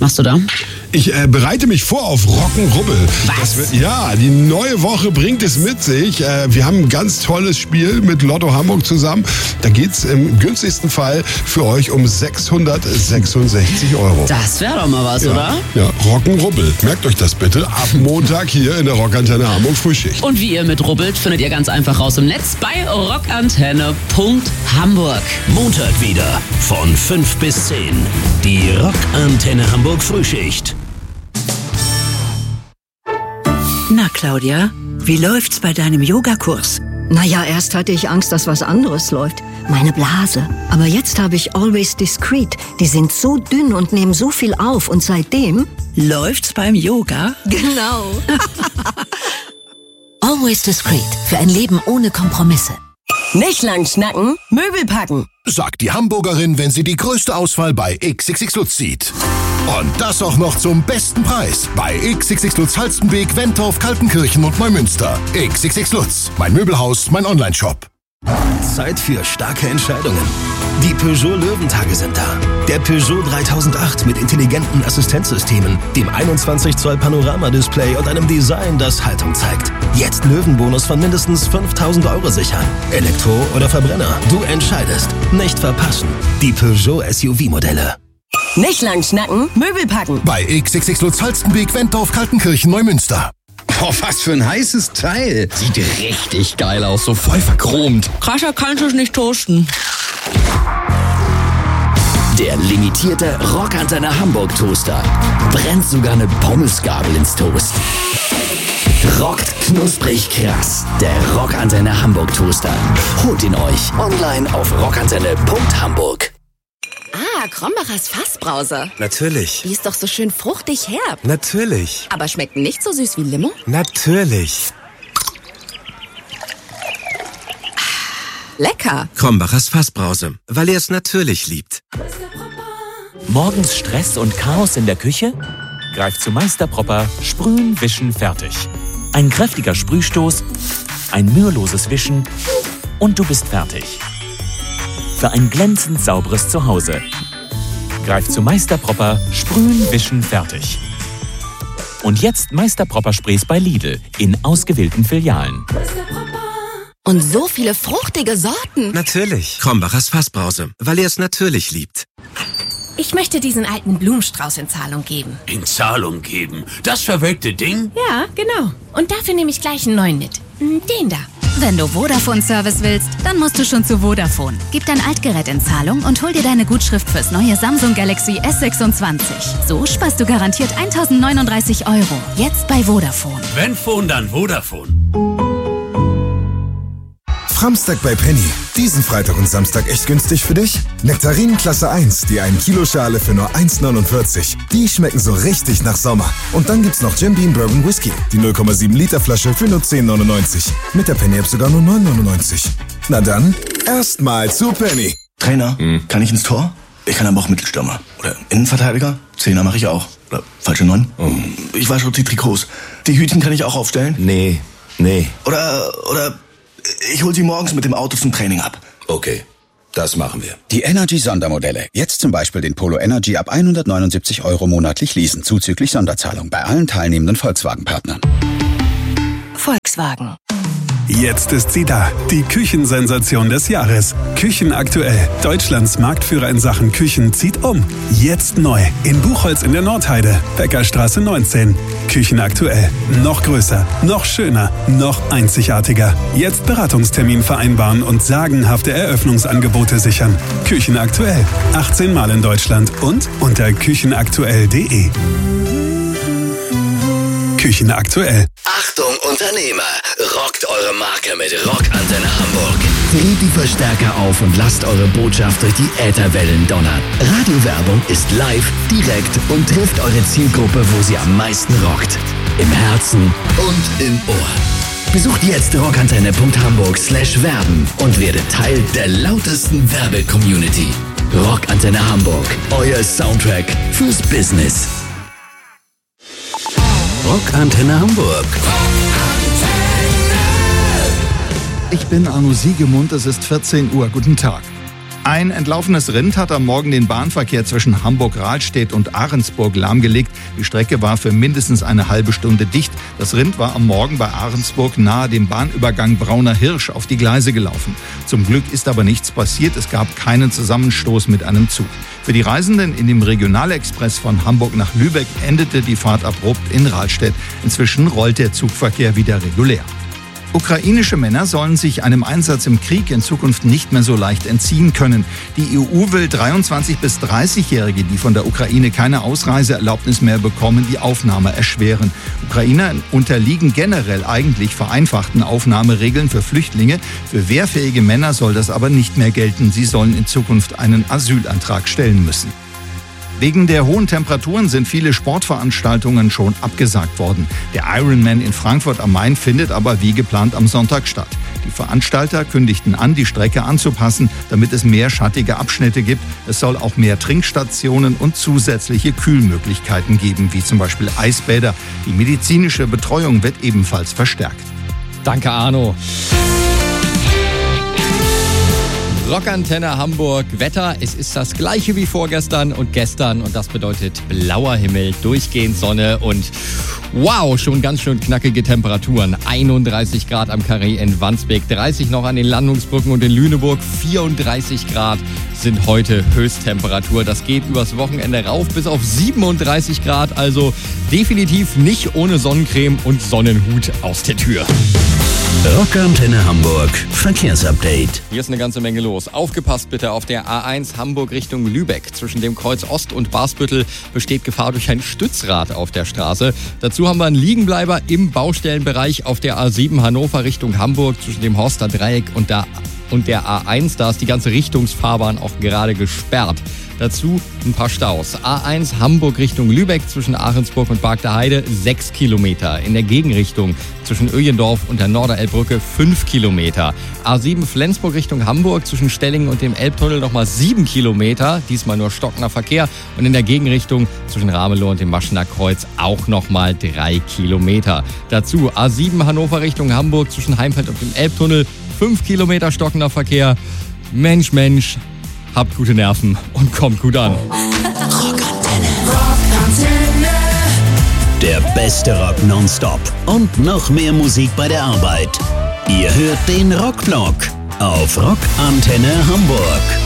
machst du da? Ich bereite mich vor auf Rock'n'Rubbel. Was? Die neue Woche bringt es mit sich. Wir haben ein ganz tolles Spiel mit Lotto Hamburg zusammen. Da geht's im günstigsten Fall für euch um 666 Euro. Das wäre doch mal was, oder? Ja, Rock'n'Rubbel. Merkt euch das bitte. Ab Montag hier in der Rockantenne Hamburg Frühschicht. Und wie ihr mit rubbelt, findet ihr ganz einfach raus im Netz bei rockantenne.hamburg. Montag wieder von 5 bis 10. Die Rockantenne Hamburg Frühschicht. Na, Claudia, wie läuft's bei deinem Yogakurs? Naja, erst hatte ich Angst, dass was anderes läuft. Meine Blase. Aber jetzt habe ich Always Discreet. Die sind so dünn und nehmen so viel auf. Und seitdem... Läuft's beim Yoga? Genau. Always Discreet. Für ein Leben ohne Kompromisse. Nicht lang schnacken, Möbel packen. Sagt die Hamburgerin, wenn sie die größte Auswahl bei XXX Lutz sieht. Und das auch noch zum besten Preis. Bei XXX Lutz Halstenbek, Wentorf, Kaltenkirchen und Neumünster. XXX Lutz. Mein Möbelhaus, mein Onlineshop. Zeit für starke Entscheidungen. Die Peugeot Löwentage sind da. Der Peugeot 3008 mit intelligenten Assistenzsystemen, dem 21 Zoll Panoramadisplay und einem Design, das Haltung zeigt. Jetzt Löwenbonus von mindestens 5.000 Euro sichern. Elektro oder Verbrenner, du entscheidest. Nicht verpassen. Die Peugeot SUV-Modelle. Nicht lang schnacken, Möbel packen. Bei XXX Lutz Halstenbek, Wentorf, Kaltenkirchen, Neumünster. Boah, was für ein heißes Teil. Sieht richtig geil aus, so voll verchromt. Krascher kannst du es nicht toasten. Der limitierte Rockantenne Hamburg Toaster. Brennt sogar eine Pommesgabel ins Toast. Rockt knusprig krass. Der Rockantenne Hamburg Toaster. Holt ihn euch online auf rockantenne.hamburg. Ah, Krombachers Fassbrause. Natürlich. Die ist doch so schön fruchtig herb. Natürlich. Aber schmeckt nicht so süß wie Limo? Natürlich. Lecker. Krombachers Fassbrause, weil er es natürlich liebt. Morgens Stress und Chaos in der Küche? Greift zu Meister Propper, sprühen, wischen, fertig. Ein kräftiger Sprühstoß, ein müheloses Wischen und du bist fertig. Für ein glänzend sauberes Zuhause. Greift zu Meister Propper, sprühen, wischen, fertig. Und jetzt Meister Propper Sprays bei Lidl in ausgewählten Filialen. Und so viele fruchtige Sorten. Natürlich. Krombachers Fassbrause, weil er es natürlich liebt. Ich möchte diesen alten Blumenstrauß in Zahlung geben. In Zahlung geben? Das verwelkte Ding? Ja, genau. Und dafür nehme ich gleich einen neuen mit. Den da. Wenn du Vodafone-Service willst, dann musst du schon zu Vodafone. Gib dein Altgerät in Zahlung und hol dir deine Gutschrift fürs neue Samsung Galaxy S26. So sparst du garantiert 1.039 €. Jetzt bei Vodafone. Wenn Phone, dann Vodafone. Framstag bei Penny. Diesen Freitag und Samstag echt günstig für dich? Nektarinen Klasse 1, die 1 Kilo Schale für nur 1,49. Die schmecken so richtig nach Sommer. Und dann gibt's noch Jim Beam Bourbon Whisky, die 0,7 Liter Flasche für nur 10,99. Mit der Penny App sogar nur 9,99. Na dann, erstmal zu Penny. Trainer, kann ich ins Tor? Ich kann aber auch Mittelstürmer. Oder Innenverteidiger? Zehner mache ich auch. Oder falsche 9? Ich wasche die Trikots. Die Hütchen kann ich auch aufstellen? Nee. Oder ich hol sie morgens mit dem Auto zum Training ab. Okay, das machen wir. Die Energy-Sondermodelle. Jetzt zum Beispiel den Polo Energy ab 179 € monatlich leasen, zuzüglich Sonderzahlung bei allen teilnehmenden Volkswagen-Partnern. Volkswagen. Jetzt ist sie da, die Küchensensation des Jahres. Küchenaktuell. Deutschlands Marktführer in Sachen Küchen zieht um. Jetzt neu. In Buchholz in der Nordheide. Bäckerstraße 19. Küchenaktuell. Noch größer, noch schöner, noch einzigartiger. Jetzt Beratungstermin vereinbaren und sagenhafte Eröffnungsangebote sichern. Küchenaktuell. 18 Mal in Deutschland und unter küchenaktuell.de. Küche aktuell. Achtung Unternehmer, rockt eure Marke mit Rockantenne Hamburg. Dreht die Verstärker auf und lasst eure Botschaft durch die Ätherwellen donnern. Radiowerbung ist live, direkt und trifft eure Zielgruppe, wo sie am meisten rockt. Im Herzen und im Ohr. Besucht jetzt rockantenne.hamburg/werben und werdet Teil der lautesten Werbe-Community. Rockantenne Hamburg, euer Soundtrack fürs Business. Rockantenne Hamburg. Ich bin Arno Siegemund, es ist 14 Uhr. Guten Tag. Ein entlaufenes Rind hat am Morgen den Bahnverkehr zwischen Hamburg-Rahlstedt und Ahrensburg lahmgelegt. Die Strecke war für mindestens eine halbe Stunde dicht. Das Rind war am Morgen bei Ahrensburg nahe dem Bahnübergang Brauner Hirsch auf die Gleise gelaufen. Zum Glück ist aber nichts passiert. Es gab keinen Zusammenstoß mit einem Zug. Für die Reisenden in dem Regionalexpress von Hamburg nach Lübeck endete die Fahrt abrupt in Rahlstedt. Inzwischen rollt der Zugverkehr wieder regulär. Ukrainische Männer sollen sich einem Einsatz im Krieg in Zukunft nicht mehr so leicht entziehen können. Die EU will 23- bis 30-Jährige, die von der Ukraine keine Ausreiseerlaubnis mehr bekommen, die Aufnahme erschweren. Ukrainer unterliegen generell eigentlich vereinfachten Aufnahmeregeln für Flüchtlinge. Für wehrfähige Männer soll das aber nicht mehr gelten. Sie sollen in Zukunft einen Asylantrag stellen müssen. Wegen der hohen Temperaturen sind viele Sportveranstaltungen schon abgesagt worden. Der Ironman in Frankfurt am Main findet aber wie geplant am Sonntag statt. Die Veranstalter kündigten an, die Strecke anzupassen, damit es mehr schattige Abschnitte gibt. Es soll auch mehr Trinkstationen und zusätzliche Kühlmöglichkeiten geben, wie zum Beispiel Eisbäder. Die medizinische Betreuung wird ebenfalls verstärkt. Danke, Arno. Rockantenne Hamburg, Wetter, es ist das gleiche wie vorgestern und gestern und das bedeutet blauer Himmel, durchgehend Sonne und wow, schon ganz schön knackige Temperaturen. 31 Grad am Carré in Wandsbek, 30 noch an den Landungsbrücken und in Lüneburg, 34 Grad sind heute Höchsttemperatur. Das geht übers Wochenende rauf bis auf 37 Grad, also definitiv nicht ohne Sonnencreme und Sonnenhut aus der Tür. Rockantenne Hamburg Verkehrsupdate. Hier ist eine ganze Menge los. Aufgepasst bitte auf der A1 Hamburg Richtung Lübeck. Zwischen dem Kreuz Ost und Barsbüttel besteht Gefahr durch ein Stützrad auf der Straße. Dazu haben wir einen Liegenbleiber im Baustellenbereich auf der A7 Hannover Richtung Hamburg zwischen dem Horster Dreieck und der A1. Da ist die ganze Richtungsfahrbahn auch gerade gesperrt. Dazu ein paar Staus. A1 Hamburg Richtung Lübeck zwischen Ahrensburg und Bark der Heide 6 Kilometer. In der Gegenrichtung zwischen Öjendorf und der Norderelbbrücke 5 Kilometer. A7 Flensburg Richtung Hamburg zwischen Stellingen und dem Elbtunnel nochmal 7 Kilometer. Diesmal nur stockender Verkehr. Und in der Gegenrichtung zwischen Ramelow und dem Maschener Kreuz auch nochmal 3 Kilometer. Dazu A7 Hannover Richtung Hamburg zwischen Heimfeld und dem Elbtunnel 5 Kilometer stockender Verkehr. Mensch, Mensch. Habt gute Nerven und kommt gut an. Rockantenne. Der beste Rock nonstop und noch mehr Musik bei der Arbeit. Ihr hört den Rockblock auf Rockantenne Hamburg.